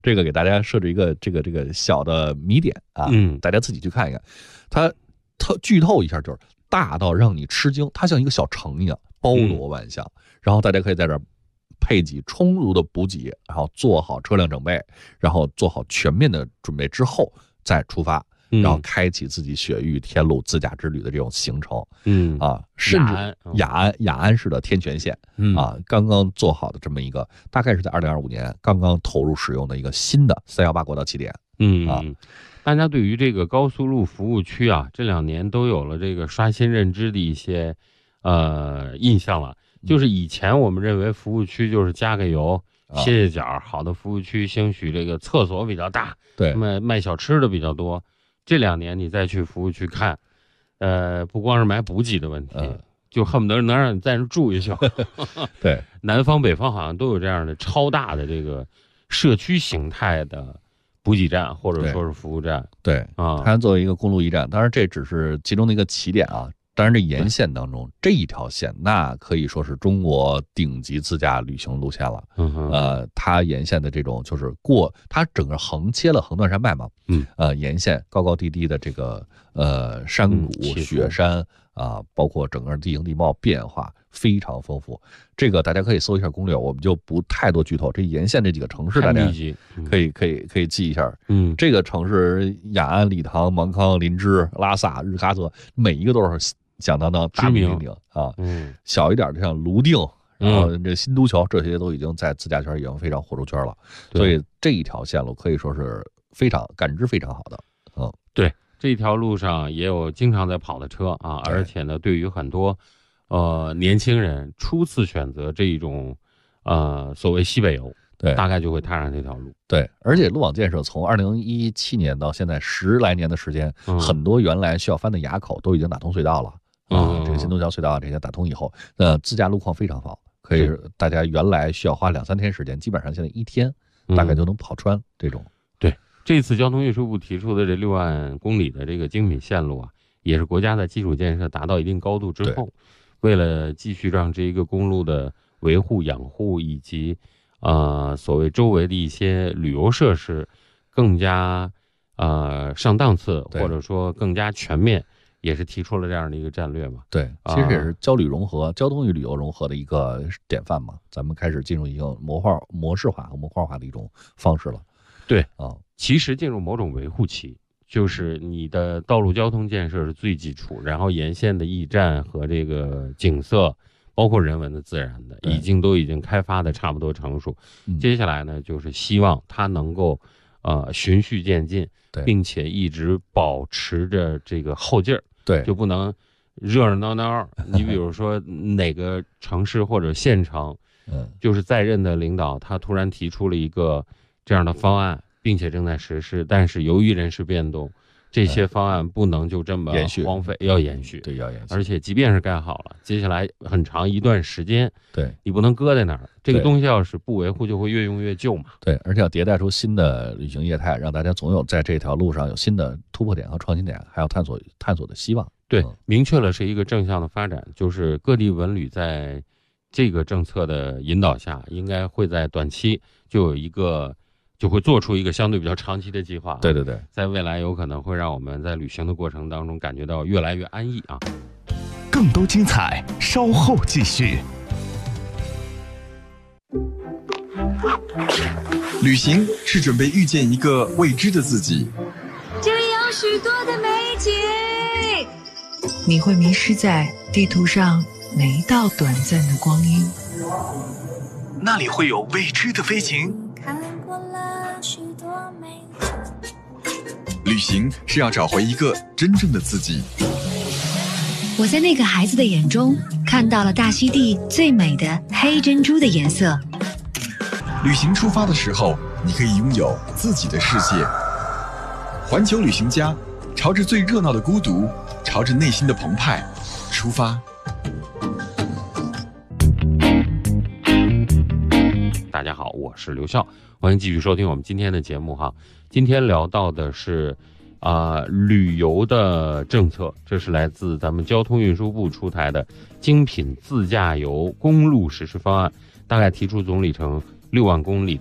这个给大家设置一个这个小的谜点啊，大家自己去看一看。它剧透一下，就是大到让你吃惊，它像一个小城一样，包罗万象。然后大家可以在这儿配给充足的补给，然后做好车辆整备，然后做好全面的准备之后再出发。然后开启自己雪域天路自驾之旅的这种行程，甚至雅安市的天泉县，刚刚做好的这么一个，大概是在2025年刚刚投入使用的一个新的318国道起点， 大家对于这个高速路服务区啊，这2年都有了这个刷新认知的一些印象了。就是以前我们认为服务区就是加个油、歇歇脚，好的服务区兴许这个厕所比较大， 对， 卖小吃的比较多。这2年你再去服务区看，不光是买补给的问题，就恨不得能让你在那住一宿。 对， 南方北方好像都有这样的超大的这个社区形态的补给站或者说是服务站。 对啊，它作为一个公路驿站，当然这只是其中的一个起点啊。当然这沿线当中这一条线，那可以说是中国顶级自驾旅行路线了。它沿线的这种就是它整个横切了横断山脉嘛，沿线高高低低的这个山谷、雪山啊，包括整个地形地貌变化非常丰富。这个大家可以搜一下攻略，我们就不太多剧透。这沿线这几个城市大家可以记一下。这个城市雅安、理塘、芒康、林芝、拉萨、日喀则，每一个都是响当当大名鼎鼎啊。小一点的像泸定，然后这新都桥，这些都已经在自驾圈已经非常火出圈了。所以这一条线路可以说是感知非常好的。 对，这一条路上也有经常在跑的车啊，而且呢，对于很多年轻人初次选择这一种所谓西北游，对，大概就会踏上这条路。 对，而且路网建设从2017年到现在10来年的时间，很多原来需要翻的垭口都已经打通隧道了。这个新都桥隧道这些打通以后，自驾路况非常好，可以大家原来需要花2-3天时间，基本上现在1天大概就能跑穿这种。 对，这次交通运输部提出的这6万公里的这个精品线路啊，也是国家的基础建设达到一定高度之后，为了继续让这一个公路的维护养护以及所谓周围的一些旅游设施更加上档次，或者说更加全面，也是提出了这样的一个战略嘛。 对，其实也是交通与旅游融合的一个典范嘛。咱们开始进入一个模式化和模块化的一种方式了。 对其实进入某种维护期，就是你的道路交通建设是最基础，然后沿线的驿站和这个景色，包括人文的、自然的，已经开发的差不多成熟。接下来呢，就是希望它能够循序渐进，并且一直保持着这个后劲儿。对，就不能热热闹闹。你比如说哪个城市或者县城，就是在任的领导他突然提出了一个这样的方案，并且正在实施，但是由于人事变动，这些方案不能就这么荒废，要延续。对，要延续。而且即便是盖好了，接下来很长一段时间，对，你不能搁在那儿。这个东西要是不维护，就会越用越旧嘛。对， 而且要迭代出新的旅行业态，让大家总有在这条路上有新的突破点和创新点，还有探索的希望。对， 明确了是一个正向的发展，就是各地文旅在这个政策的引导下，应该会在短期就会做出一个相对比较长期的计划。对，在未来有可能会让我们在旅行的过程当中感觉到越来越安逸啊。 更多精彩稍后继续。 旅行是准备遇见一个未知的自己， 这里有许多的美景， 你会迷失在地图上每一道短暂的光阴， 那里会有未知的飞行。 旅行是要找回一个真正的自己。 我在那个孩子的眼中看到了大溪地最美的黑珍珠的颜色。 旅行出发的时候，你可以拥有自己的世界。环球旅行家，朝着最热闹的孤独，朝着内心的澎湃出发。 大家好，我是刘笑，欢迎继续收听我们今天的节目哈。今天聊到的是旅游的政策，这是来自咱们交通运输部出台的精品自驾游公路实施方案，大概提出总里程6万公里的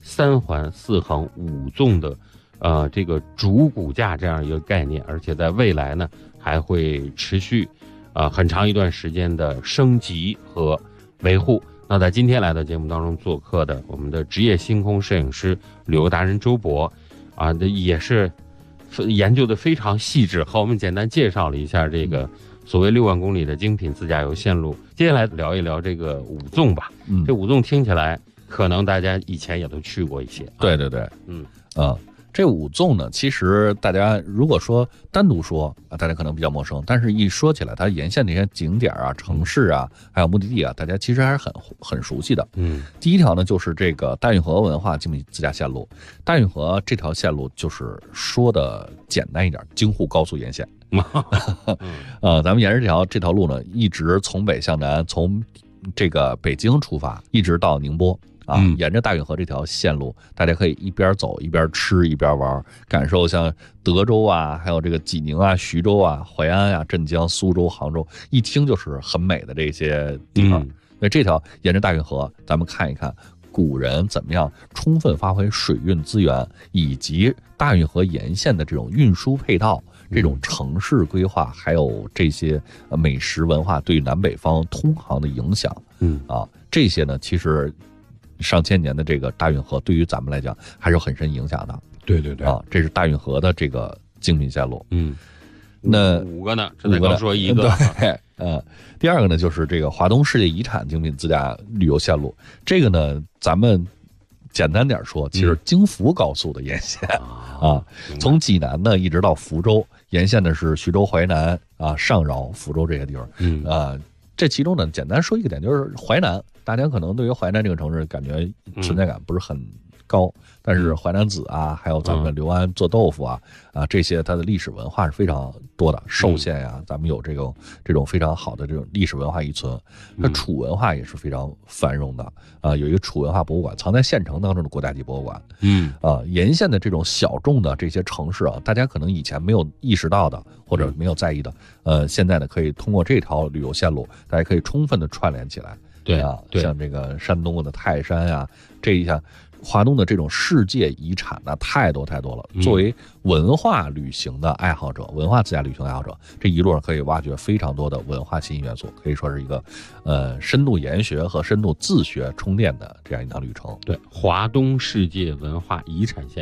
3环4横5纵的这个主骨架这样一个概念，而且在未来呢还会持续很长一段时间的升级和维护。那在今天来到节目当中做客的我们的职业星空摄影师旅游达人周博也是研究的非常细致，和我们简单介绍了一下这个所谓6万公里的精品自驾游线路。接下来聊一聊这个5纵吧。这5纵听起来可能大家以前也都去过一些。 对对对，这5纵呢，其实大家如果说单独说大家可能比较陌生，但是一说起来，它沿线那些景点啊、城市啊，还有目的地啊，大家其实还是很熟悉的。第一条呢，就是这个大运河文化精品自驾线路。大运河这条线路就是说的简单一点，京沪高速沿线。咱们沿着这条路呢，一直从北向南，从这个北京出发，一直到宁波。沿着大运河这条线路，大家可以一边走一边吃一边玩，感受像德州啊，还有这个济宁啊、徐州啊、淮安啊、镇江、苏州、杭州，一听就是很美的这些地方。那这条沿着大运河，咱们看一看古人怎么样充分发挥水运资源，以及大运河沿线的这种运输配套、这种城市规划，还有这些美食文化对南北方通航的影响。这些呢，其实上千年的这个大运河对于咱们来讲还是有很深影响的。 对对对， 这是大运河的这个精品线路。 那5个呢？这才刚说一个。 对，第二个呢，就是这个华东世界遗产精品自驾旅游线路。这个呢，咱们简单点说，其实京福高速的沿线从济南呢一直到福州，沿线的是徐州、淮南上饶、福州这些地方。这其中呢，简单说一个点，就是淮南，大家可能对于淮南这个城市感觉存在感不是很高，但是淮南子啊，还有咱们刘安做豆腐这些它的历史文化是非常多的。寿县呀，咱们有这种非常好的这种历史文化遗存。那楚文化也是非常繁荣的有一个楚文化博物馆，藏在县城当中的国家级博物馆。沿线的这种小众的这些城市大家可能以前没有意识到的，或者没有在意的，现在呢可以通过这条旅游线路，大家可以充分的串联起来。 对像这个山东的泰山呀，这一下华东的这种世界遗产太多了。作为文化旅行的爱好者，文化自驾旅行爱好者，这一路上可以挖掘非常多的文化新元素，可以说是一个深度研学和深度自学充电的这样一趟旅程。 对，华东世界文化遗产线